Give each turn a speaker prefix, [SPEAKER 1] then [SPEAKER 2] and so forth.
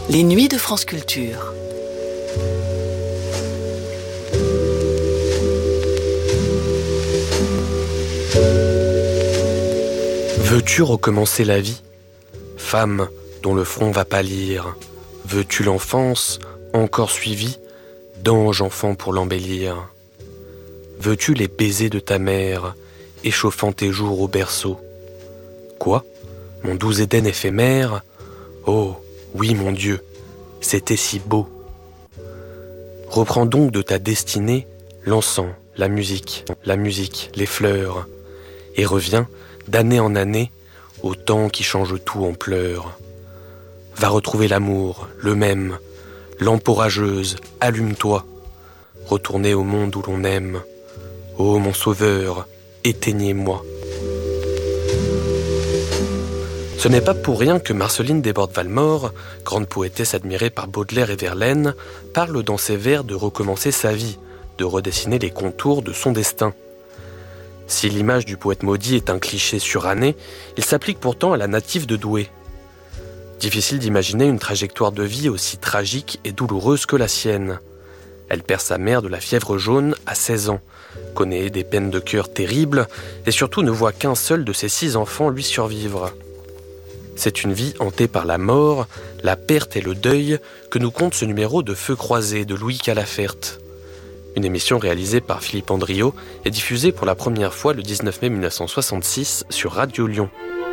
[SPEAKER 1] Les nuits de France Culture.
[SPEAKER 2] Veux-tu recommencer la vie ? Femme dont le front va pâlir, veux-tu l'enfance encore suivie d'ange enfant pour l'embellir ? Veux-tu les baisers de ta mère, échauffant tes jours au berceau ? Quoi ? Mon doux Éden éphémère ? Oh, oui mon Dieu, c'était si beau. Reprends donc de ta destinée l'encens, la musique, les fleurs, et reviens d'année en année au temps qui change tout en pleurs. Va retrouver l'amour, le même, lampe orageuse, allume-toi, retournez au monde où l'on aime. Ô mon sauveur, éteignez-moi. Ce n'est pas pour rien que Marceline Desbordes-Valmore, grande poétesse admirée par Baudelaire et Verlaine, parle dans ses vers de recommencer sa vie, de redessiner les contours de son destin. Si l'image du poète maudit est un cliché suranné, il s'applique pourtant à la native de Douai. Difficile d'imaginer une trajectoire de vie aussi tragique et douloureuse que la sienne. Elle perd sa mère de la fièvre jaune à 16 ans, connaît des peines de cœur terribles et surtout ne voit qu'un seul de ses 6 enfants lui survivre. C'est une vie hantée par la mort, la perte et le deuil que nous conte ce numéro de Feux croisés de Louis Calaferte. Une émission réalisée par Philippe Andriot et diffusée pour la première fois le 19 mai 1966 sur Radio Lyon.